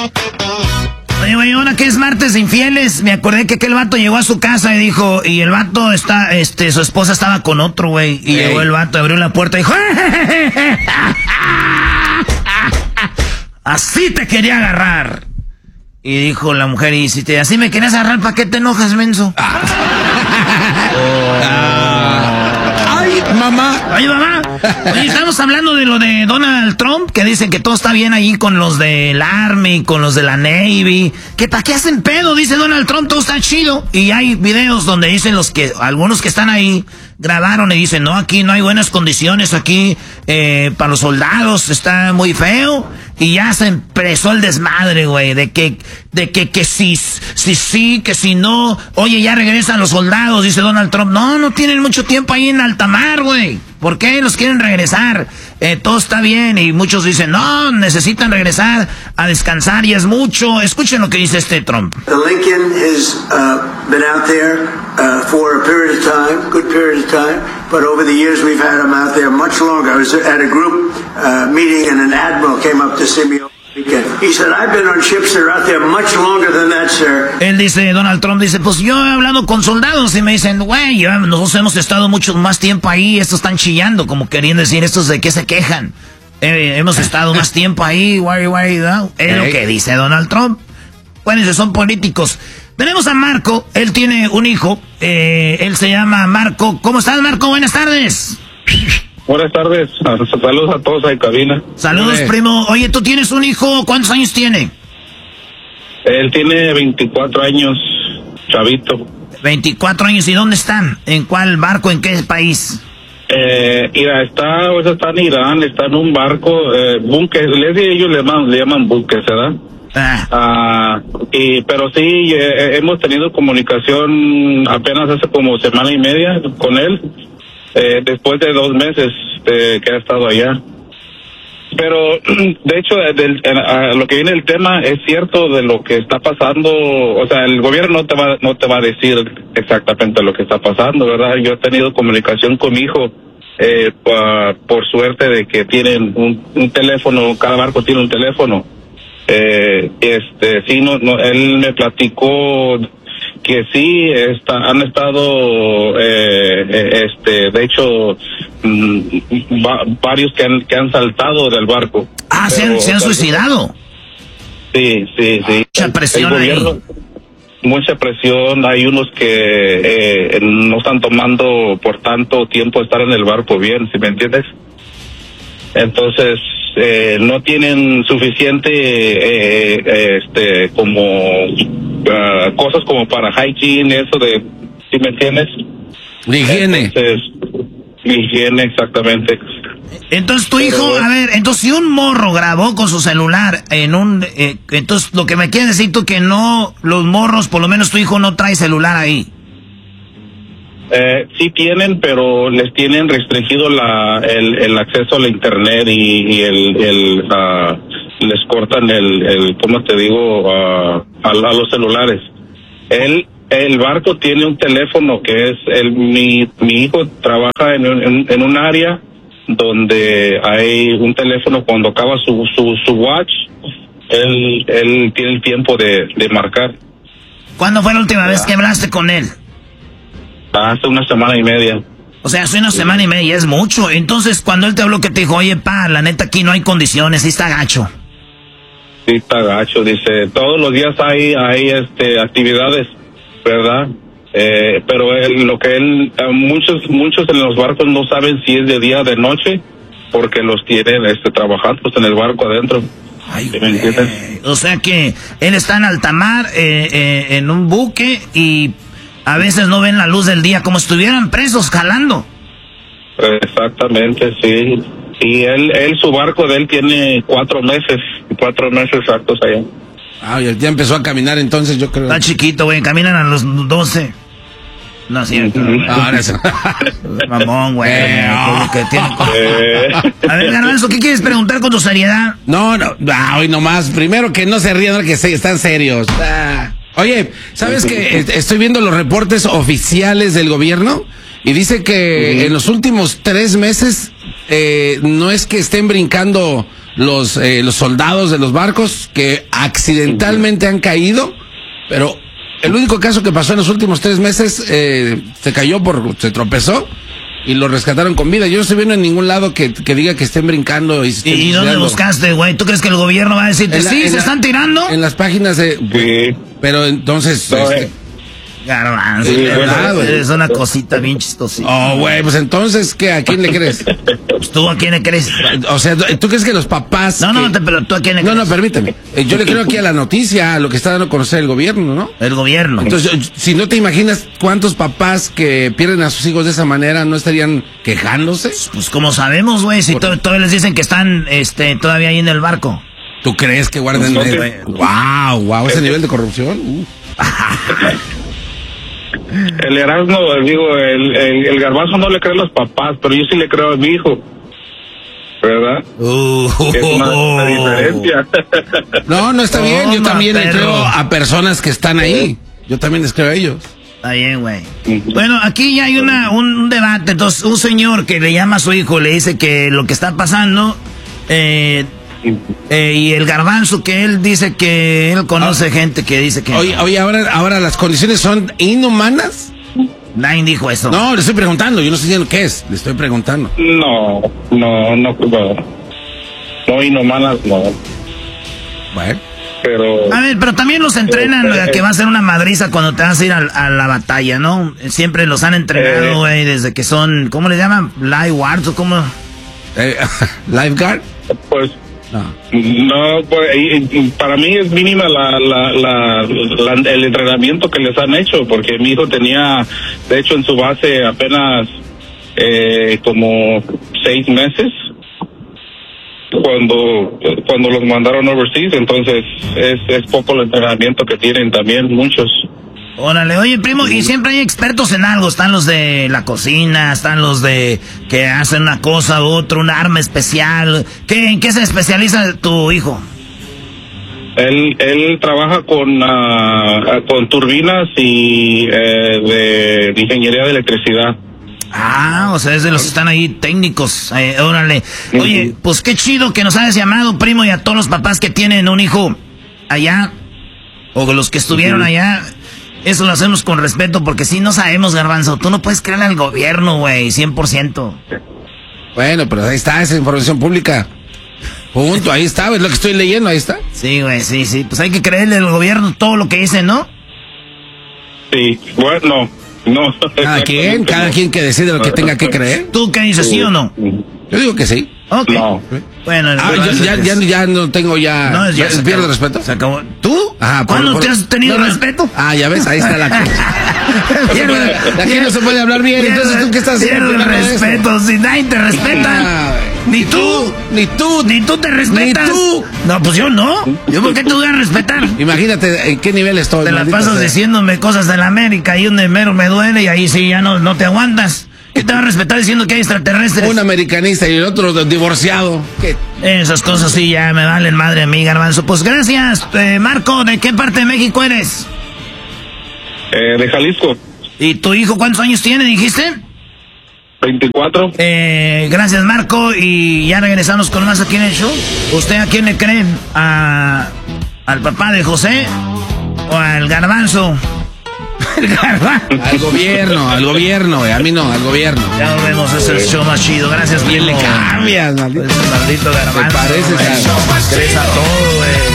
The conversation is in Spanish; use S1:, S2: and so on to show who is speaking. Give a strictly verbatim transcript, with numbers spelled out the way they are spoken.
S1: Oye, güey, ahora que es martes de infieles, me acordé que aquel vato llegó a su casa y dijo, y el vato está, este, su esposa estaba con otro, güey, y Ey. llegó el vato, abrió la puerta y dijo, así te quería agarrar. Y dijo la mujer, y si te, así me querías agarrar, ¿para qué te enojas, menso? Ah. Oh.
S2: Ah. Ay, mamá.
S1: Ay, mamá. Oye, estamos hablando de lo de Donald Trump, que dicen que todo está bien ahí con los del Army, con los de la Navy. ¿Que para qué hacen pedo? Dice Donald Trump, todo está chido. Y hay videos donde dicen los que, algunos que están ahí, grabaron y dicen, no, aquí no hay buenas condiciones, aquí eh, para los soldados está muy feo. Y ya se empezó el desmadre, güey, de que, de que, que si, si sí, que si no. Oye, ya regresan los soldados, dice Donald Trump. No, no tienen mucho tiempo ahí en alta mar, güey. ¿Por qué los quieren regresar? Eh, todo está bien. Y muchos dicen, no, necesitan regresar a descansar y es mucho. Escuchen lo que dice este Trump.
S3: The Lincoln has uh, been out there uh, for a period of time, good period of time. But over the years we've had him out there much longer. I was at a group uh, meeting and an admiral came up to see me over the weekend. He said, I've been on ships that are out there much longer than that, sir.
S1: Él dice, Donald Trump dice, pues yo he hablado con soldados y me dicen, güey, nosotros hemos estado mucho más tiempo ahí, estos están chillando, como querían decir, estos de qué se quejan. Eh, hemos estado más tiempo ahí, why, why, no? Es lo que dice Donald Trump. Bueno, esos son políticos. Tenemos a Marco, él tiene un hijo, eh, él se llama Marco. ¿Cómo estás, Marco? Buenas tardes.
S4: Buenas tardes, saludos a todos ahí en cabina.
S1: Saludos, Oye. primo. Oye, ¿tú tienes un hijo? ¿Cuántos años tiene?
S4: Él tiene veinticuatro años, chavito.
S1: veinticuatro años, ¿y dónde están? ¿En cuál barco? ¿En qué país?
S4: Eh, mira, está, o sea, está en Irán, está en un barco, eh, búnker, ellos le llaman, le llaman búnker, ¿verdad? Ah. Ah, y, pero sí, eh, hemos tenido comunicación apenas hace como semana y media con él, eh, después de dos meses eh, que ha estado allá. Pero, de hecho, del, a lo que viene el tema es cierto de lo que está pasando. O sea, el gobierno no te va, no te va a decir exactamente lo que está pasando, ¿verdad? Yo he tenido comunicación con mi hijo, eh, pa, por suerte de que tienen un, un teléfono, cada barco tiene un teléfono. Eh, este, sí, no, no, él me platicó que sí está, han estado, eh, este, de hecho, mmm, va, varios que han, que han saltado del barco.
S1: Ah, ¿se han, ¿se han suicidado?
S4: Sí, sí, sí.
S1: Mucha presión
S4: el gobierno, ahí. Mucha presión, hay unos que eh, no están tomando por tanto tiempo estar en el barco bien, ¿sí me entiendes? Entonces, eh, no tienen suficiente, eh, eh, este, como uh, cosas como para hygiene, eso de, ¿sí me entiendes?
S2: Higiene.
S4: Entonces, higiene, exactamente.
S1: Entonces tu hijo, Pero, a ver, entonces si un morro grabó con su celular en un, eh, entonces lo que me quieres decir tú que no, los morros, por lo menos tu hijo no trae celular ahí.
S4: Eh, sí tienen, pero les tienen restringido la, el, el acceso al internet y, y el, el uh, les cortan el, el, ¿cómo te digo? Uh, a, a los celulares. El, el barco tiene un teléfono que es, el, mi, mi hijo trabaja en, en, en un área donde hay un teléfono cuando acaba su, su, su watch, él, él tiene el tiempo de, de marcar.
S1: ¿Cuándo fue la última vez que hablaste con él?
S4: Hace una semana y media.
S1: O sea, hace una sí. semana y media, es mucho. Entonces, cuando él te habló, que te dijo, oye, pa, la neta aquí no hay condiciones, sí está gacho.
S4: Sí está gacho, dice, todos los días hay, hay este, actividades, ¿verdad? Eh, pero él, lo que él, muchos, muchos en los barcos no saben si es de día o de noche, porque los tienen este, trabajando pues, en el barco adentro.
S1: Ay, ¿me entiendes? O sea que él está en alta mar, eh, eh, en un buque, y a veces no ven la luz del día, como si estuvieran presos jalando.
S4: Exactamente, sí. Y él, él, su barco de él tiene cuatro meses, cuatro meses exactos allá.
S2: Ah, y ya empezó a caminar entonces, yo creo.
S1: Está chiquito, güey, caminan a los doce. No es cierto. Uh-huh. Ahora es mamón, güey. Eh, oh. que tiene... eh. A ver, Garbanzo, ¿qué quieres preguntar con tu seriedad?
S2: No, no, ah, hoy nomás. Primero que no se rían, que se, están serios. Ah. Oye, ¿sabes qué? Estoy viendo los reportes oficiales del gobierno y dice que uh-huh. en los últimos tres meses eh, no es que estén brincando los, eh, los soldados de los barcos que accidentalmente han caído, pero el único caso que pasó en los últimos tres meses, eh, se cayó por, se tropezó y lo rescataron con vida. Yo no estoy viendo en ningún lado que, que diga que estén brincando y se estén
S1: ¿Y dónde buscaste, güey? ¿Tú crees que el gobierno va a decirte,
S2: la,
S1: sí, se
S2: la,
S1: están tirando?
S2: En las páginas de...
S4: Sí.
S2: Pero entonces...
S4: No,
S2: este,
S4: eh.
S1: Garbanzo,
S4: Sí,
S1: verdad,
S4: bueno,
S1: es una cosita bien chistosa.
S2: Oh, güey, pues entonces, ¿qué? ¿A quién le crees?
S1: Pues, ¿tú a quién le crees?
S2: O sea, ¿tú crees que los papás...
S1: No,
S2: que...
S1: no, te, pero ¿tú a quién le
S2: No,
S1: crees?
S2: no, permíteme. Eh, Yo le creo aquí a la noticia, a lo que está dando a conocer el gobierno, ¿no?
S1: El gobierno.
S2: Entonces, yo- si no te imaginas cuántos papás que pierden a sus hijos de esa manera no estarían quejándose.
S1: Pues como sabemos, güey, si to- todavía les dicen que están este, todavía ahí en el barco.
S2: ¿Tú crees que guarden...
S4: Pues,
S2: el... Wow, wow, ese nivel de corrupción. Uh.
S4: El Erasmo, digo, el, el, el Garbanzo no le cree a los papás, pero yo sí le creo a mi hijo. ¿Verdad?
S1: Uh,
S4: Es una, una diferencia.
S2: No, no está bien. Yo
S1: Toma,
S2: también le
S1: perro.
S2: creo a personas que están ahí. Yo también les creo a ellos.
S1: Está bien, güey. Bueno, aquí ya hay una, un, un debate. Entonces, un señor que le llama a su hijo, le dice que lo que está pasando, eh, eh, y el Garbanzo, que él dice que él conoce gente que dice que...
S2: Oye, oye, ahora, ahora las condiciones son inhumanas.
S1: Nadie dijo eso.
S2: No, le estoy preguntando. Yo no estoy diciendo qué es. Le estoy preguntando.
S4: No, no, no, no, no inhumanas, no.
S2: Bueno.
S4: Pero...
S1: A ver, pero también los entrenan
S4: Eh,
S1: a que va a ser una madriza cuando te vas a ir a, a la batalla, ¿no? Siempre los han entrenado,
S4: Eh.
S1: güey, desde que son, ¿cómo le llaman? Lifeguards o cómo...
S2: Eh, ¿Lifeguard?
S4: Pues...
S2: No.
S4: No, pues, y- y para mí es mínima la, la, la, la- el entrenamiento que les han hecho, porque mi hijo tenía, de hecho, en su base apenas eh, como seis meses cuando cuando los mandaron overseas, entonces es, es poco el entrenamiento que tienen también muchos.
S1: Órale, oye, primo, y siempre hay expertos en algo. Están los de la cocina, están los de que hacen una cosa u otra, un arma especial. ¿Qué, ¿En qué se especializa tu hijo?
S4: Él él trabaja con ah, con turbinas y eh, de, de ingeniería de electricidad.
S1: Ah, o sea, es de los que están ahí técnicos. Eh, órale. Oye, pues qué chido que nos hayas llamado, primo, y a todos los papás que tienen un hijo allá, o los que estuvieron allá. Eso lo hacemos con respeto, porque si no sabemos, Garbanzo, tú no puedes creerle al gobierno, güey, cien por ciento.
S2: Bueno, pero ahí está esa información pública. Punto, ahí está, es lo que estoy leyendo, ahí está.
S1: Sí, güey, sí, sí. Pues hay que creerle al gobierno todo lo que dice, ¿no?
S4: Sí, bueno, no.
S2: Cada quien, cada quien que decide lo que tenga que creer.
S1: ¿Tú qué dices, sí o no?
S2: Yo digo que sí.
S1: Ok.
S4: No.
S1: Bueno, el
S2: Ah,
S1: Garbanzo
S2: ya, ya,
S1: es-
S2: ya, ya no tengo ya...
S1: No, ya
S2: ya
S1: se
S2: ¿Pierdo
S1: acabó.
S2: respeto?
S1: Se acabó. ¿Tú?
S2: Ajá, por-
S1: ¿Cuándo
S2: por-
S1: te has tenido
S2: no, no.
S1: respeto?
S2: Ah, ya ves, ahí está la cosa. No se puede- de aquí no se puede hablar bien, entonces ¿tú qué estás haciendo?
S1: Pierde el respeto, si nadie te respeta.
S2: Ah,
S1: Ni tú.
S2: Ni tú.
S1: Ni tú te respetas.
S2: Ni tú.
S1: No, pues yo no. ¿Yo por qué te voy a respetar?
S2: Imagínate en qué nivel estoy.
S1: Te la
S2: maldita
S1: pasas
S2: sea.
S1: diciéndome cosas de la América y donde mero me duele y ahí sí ya no, no te aguantas. ¿Qué te va a respetar diciendo que hay extraterrestres?
S2: Un americanista y el otro divorciado. ¿Qué?
S1: Esas cosas sí ya me valen madre a mí, Garbanzo. Pues gracias, eh, Marco. ¿De qué parte de México eres?
S4: Eh, de Jalisco,
S1: ¿Y tu hijo cuántos años tiene, dijiste?
S4: veinticuatro.
S1: Eh, gracias, Marco. Y ya regresamos con más aquí en el show. ¿Usted a quién le cree? ¿A, ¿Al papá de José o al Garbanzo? El Garbanzo.
S2: Al gobierno, al gobierno, güey. A mí no, al gobierno.
S1: Ya nos vemos, es el show más chido. Gracias,
S2: ¿Quién le
S1: primo.
S2: cambias, maldito?
S1: Ese maldito Garbanzo.
S2: Te pareces
S1: güey.
S2: a-
S1: Crees a todo, güey.